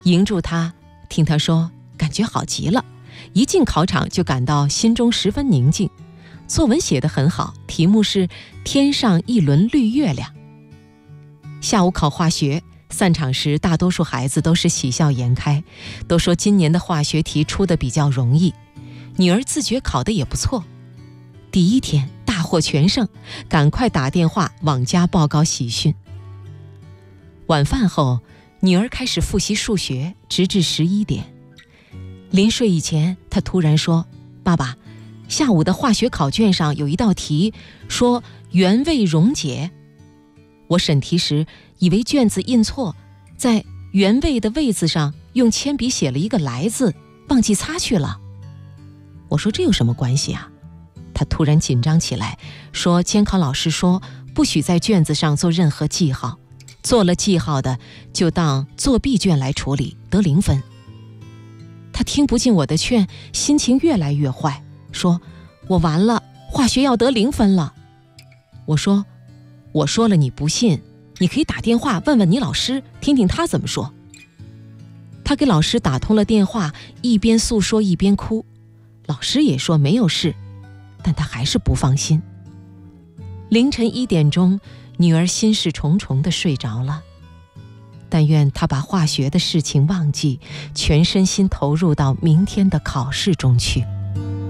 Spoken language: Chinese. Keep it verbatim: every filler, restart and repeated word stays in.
迎住他，听他说感觉好极了，一进考场就感到心中十分宁静。作文写得很好，题目是天上一轮绿月亮。下午考化学，散场时大多数孩子都是喜笑颜开，都说今年的化学题出得比较容易，女儿自觉考得也不错。第一天大获全胜，赶快打电话往家报告喜讯。晚饭后，女儿开始复习数学，直至十一点。临睡以前，她突然说：爸爸，下午的化学考卷上有一道题，说原位溶解。我审题时以为卷子印错，在原位的位字上用铅笔写了一个来字，忘记擦去了。我说这有什么关系啊？他突然紧张起来，说监考老师说不许在卷子上做任何记号，做了记号的就当作弊卷来处理，得零分。他听不进我的劝，心情越来越坏，说我完了，化学要得零分了。我说我说了你不信，你可以打电话问问你老师，听听他怎么说。他给老师打通了电话，一边诉说一边哭。老师也说没有事，但他还是不放心。凌晨一点钟，女儿心事重重地睡着了。但愿她把化学的事情忘记，全身心投入到明天的考试中去。